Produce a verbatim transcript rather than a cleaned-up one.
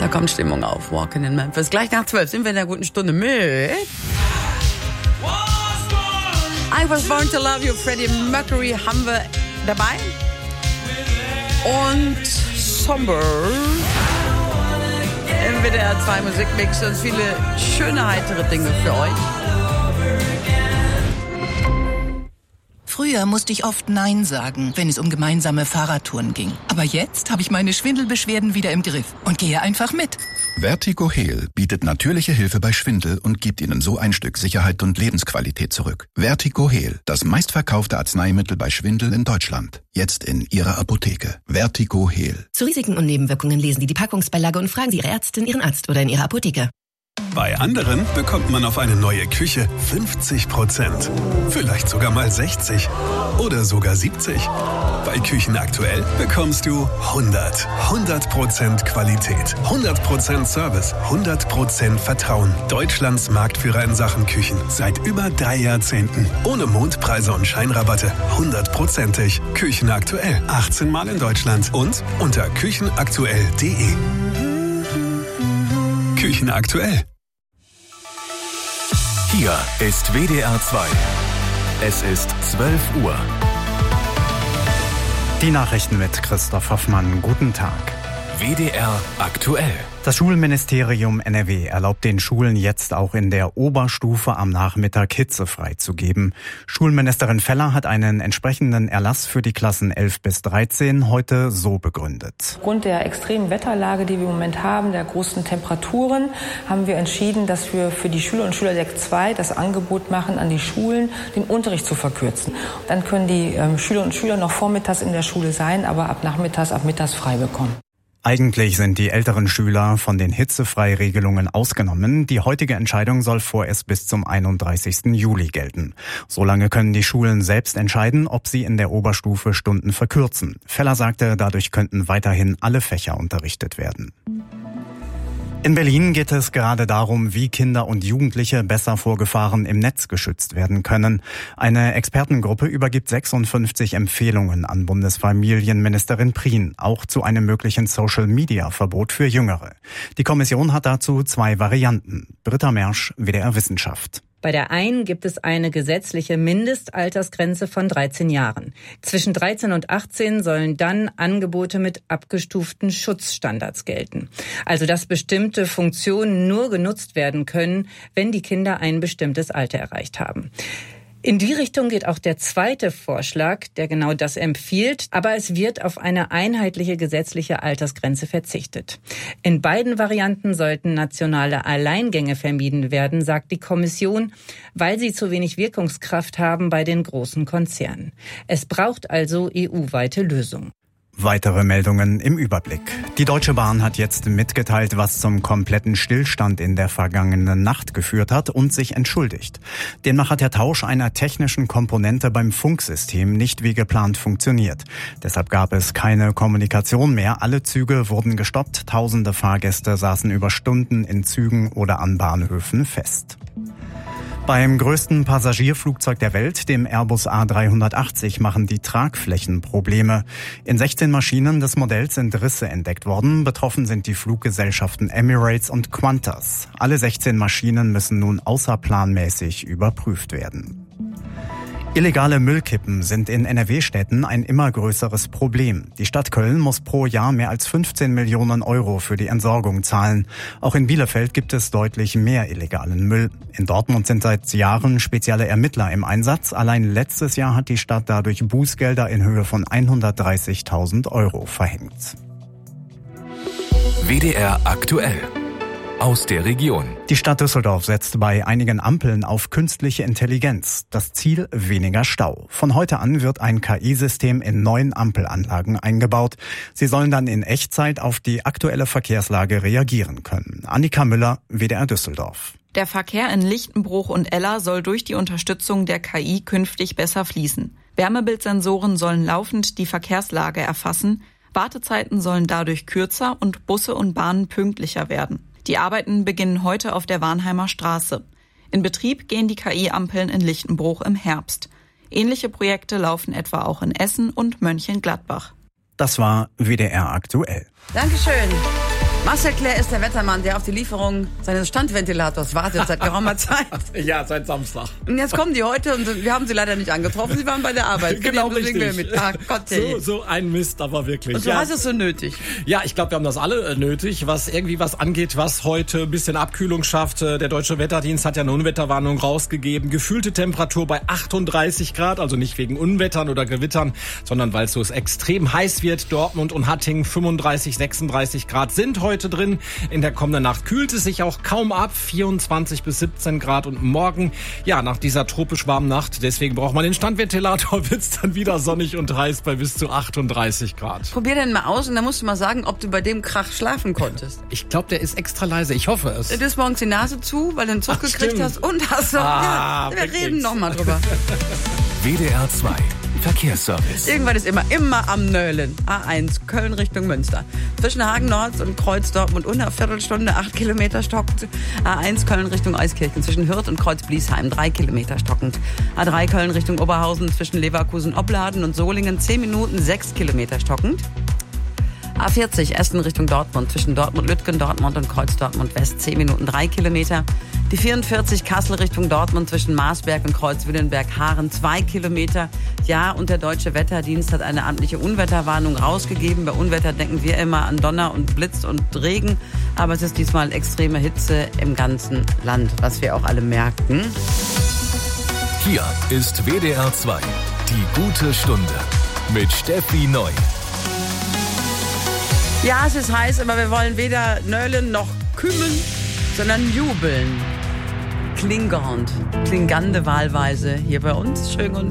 Da kommt Stimmung auf. Walking in Memphis. Gleich nach zwölf sind wir in der guten Stunde mit I Was Born to Love You, Freddie Mercury haben wir dabei. Und Somber im W D R zwei Musikmix und viele schöne, heitere Dinge für euch. Früher musste ich oft Nein sagen, wenn es um gemeinsame Fahrradtouren ging. Aber jetzt habe ich meine Schwindelbeschwerden wieder im Griff und gehe einfach mit. Vertigo Heal bietet natürliche Hilfe bei Schwindel und gibt Ihnen so ein Stück Sicherheit und Lebensqualität zurück. Vertigo Heal, das meistverkaufte Arzneimittel bei Schwindel in Deutschland. Jetzt in Ihrer Apotheke. Vertigo Heal. Zu Risiken und Nebenwirkungen lesen Sie die Packungsbeilage und fragen Sie Ihre Ärztin, Ihren Arzt oder in Ihrer Apotheke. Bei anderen bekommt man auf eine neue Küche fünfzig Prozent. Vielleicht sogar mal sechzig. Oder sogar siebzig. Bei Küchen aktuell bekommst du hundert. hundert Prozent Qualität. hundert Prozent Service. hundert Prozent Vertrauen. Deutschlands Marktführer in Sachen Küchen. Seit über drei Jahrzehnten. Ohne Mondpreise und Scheinrabatte. hundertprozentig. Küchen aktuell. achtzehn Mal in Deutschland. Und unter küchenaktuell punkt de. Küchen aktuell. Hier ist W D R zwei. Es ist zwölf Uhr. Die Nachrichten mit Christoph Hoffmann. Guten Tag. W D R aktuell. Das Schulministerium N R W erlaubt den Schulen jetzt auch in der Oberstufe am Nachmittag hitzefrei zu geben. Schulministerin Feller hat einen entsprechenden Erlass für die Klassen elf bis dreizehn heute so begründet. Aufgrund der extremen Wetterlage, die wir im Moment haben, der großen Temperaturen, haben wir entschieden, dass wir für die Schüler und Schüler der zwei das Angebot machen, an die Schulen den Unterricht zu verkürzen. Dann können die ähm, Schüler und Schüler noch vormittags in der Schule sein, aber ab nachmittags, ab mittags frei bekommen. Eigentlich sind die älteren Schüler von den Hitzefreiregelungen ausgenommen. Die heutige Entscheidung soll vorerst bis zum einunddreißigsten Juli gelten. Solange können die Schulen selbst entscheiden, ob sie in der Oberstufe Stunden verkürzen. Feller sagte, dadurch könnten weiterhin alle Fächer unterrichtet werden. In Berlin geht es gerade darum, wie Kinder und Jugendliche besser vor Gefahren im Netz geschützt werden können. Eine Expertengruppe übergibt sechsundfünfzig Empfehlungen an Bundesfamilienministerin Prien, auch zu einem möglichen Social-Media-Verbot für Jüngere. Die Kommission hat dazu zwei Varianten. Britta Mersch, W D R Wissenschaft. Bei der einen gibt es eine gesetzliche Mindestaltersgrenze von dreizehn Jahren. Zwischen dreizehn und achtzehn sollen dann Angebote mit abgestuften Schutzstandards gelten. Also dass bestimmte Funktionen nur genutzt werden können, wenn die Kinder ein bestimmtes Alter erreicht haben. In die Richtung geht auch der zweite Vorschlag, der genau das empfiehlt, aber es wird auf eine einheitliche gesetzliche Altersgrenze verzichtet. In beiden Varianten sollten nationale Alleingänge vermieden werden, sagt die Kommission, weil sie zu wenig Wirkungskraft haben bei den großen Konzernen. Es braucht also E U-weite Lösungen. Weitere Meldungen im Überblick. Die Deutsche Bahn hat jetzt mitgeteilt, was zum kompletten Stillstand in der vergangenen Nacht geführt hat und sich entschuldigt. Demnach hat der Tausch einer technischen Komponente beim Funksystem nicht wie geplant funktioniert. Deshalb gab es keine Kommunikation mehr. Alle Züge wurden gestoppt. Tausende Fahrgäste saßen über Stunden in Zügen oder an Bahnhöfen fest. Beim größten Passagierflugzeug der Welt, dem Airbus A dreihundertachtzig, machen die Tragflächen Probleme. In sechzehn Maschinen des Modells sind Risse entdeckt worden. Betroffen sind die Fluggesellschaften Emirates und Qantas. Alle sechzehn Maschinen müssen nun außerplanmäßig überprüft werden. Illegale Müllkippen sind in N R W-Städten ein immer größeres Problem. Die Stadt Köln muss pro Jahr mehr als fünfzehn Millionen Euro für die Entsorgung zahlen. Auch in Bielefeld gibt es deutlich mehr illegalen Müll. In Dortmund sind seit Jahren spezielle Ermittler im Einsatz. Allein letztes Jahr hat die Stadt dadurch Bußgelder in Höhe von hundertdreißigtausend Euro verhängt. W D R aktuell. Aus der Region. Die Stadt Düsseldorf setzt bei einigen Ampeln auf künstliche Intelligenz. Das Ziel: weniger Stau. Von heute an wird ein K I-System in neun Ampelanlagen eingebaut. Sie sollen dann in Echtzeit auf die aktuelle Verkehrslage reagieren können. Annika Müller, W D R Düsseldorf. Der Verkehr in Lichtenbruch und Eller soll durch die Unterstützung der K I künftig besser fließen. Wärmebildsensoren sollen laufend die Verkehrslage erfassen. Wartezeiten sollen dadurch kürzer und Busse und Bahnen pünktlicher werden. Die Arbeiten beginnen heute auf der Warnheimer Straße. In Betrieb gehen die K I-Ampeln in Lichtenbruch im Herbst. Ähnliche Projekte laufen etwa auch in Essen und Mönchengladbach. Das war W D R aktuell. Dankeschön. Marcel Clair ist der Wettermann, der auf die Lieferung seines Standventilators wartet seit geraumer Zeit. Ja, seit Samstag. Und jetzt kommen die heute und wir haben sie leider nicht angetroffen. Sie waren bei der Arbeit. Genau, richtig. richtig. Mit. Ach Gott, so, so ein Mist, aber wirklich. Und du ja. hast es so nötig. Ja, ich glaube, wir haben das alle nötig, was irgendwie was angeht, was heute ein bisschen Abkühlung schafft. Der Deutsche Wetterdienst hat ja eine Unwetterwarnung rausgegeben. Gefühlte Temperatur bei achtunddreißig Grad, also nicht wegen Unwettern oder Gewittern, sondern weil es so extrem heiß wird. Dortmund und Hattingen fünfunddreißig, sechsunddreißig Grad sind heute drin. In der kommenden Nacht kühlt es sich auch kaum ab, vierundzwanzig bis siebzehn Grad. Und morgen, ja, nach dieser tropisch warmen Nacht, deswegen braucht man den Standventilator, wird es dann wieder sonnig und heiß bei bis zu achtunddreißig Grad. Probier den mal aus und dann musst du mal sagen, ob du bei dem Krach schlafen konntest. Ich glaube, der ist extra leise. Ich hoffe es. Du hast morgens die Nase zu, weil du einen Zug Ach, gekriegt stimmt. hast und hast so, Ah, ja, wir reden noch mal drüber. W D R zwei Verkehrsservice. Irgendwann ist immer, immer am Nölen. A eins, Köln Richtung Münster. Zwischen Hagen Nord und Kreuz Dortmund unter Viertelstunde, acht Kilometer stockend. A eins, Köln Richtung Euskirchen. Zwischen Hürth und Kreuz Bliesheim, drei Kilometer stockend. A drei, Köln Richtung Oberhausen. Zwischen Leverkusen, Opladen und Solingen, zehn Minuten, sechs Kilometer stockend. A vierzig, Essen Richtung Dortmund. Zwischen Dortmund, Lütgen, Dortmund und Kreuz Dortmund West, zehn Minuten, drei Kilometer. Die vierundvierzig, Kassel Richtung Dortmund. Zwischen Marsberg und Kreuz-Willenberg-Haaren, zwei Kilometer. Ja, und der Deutsche Wetterdienst hat eine amtliche Unwetterwarnung rausgegeben. Bei Unwetter denken wir immer an Donner und Blitz und Regen. Aber es ist diesmal extreme Hitze im ganzen Land, was wir auch alle merken. Hier ist W D R zwei, die gute Stunde mit Steffi Neu. Ja, es ist heiß, aber wir wollen weder nölen noch kümmen, sondern jubeln. Klingernd, klingande wahlweise hier bei uns. Schön und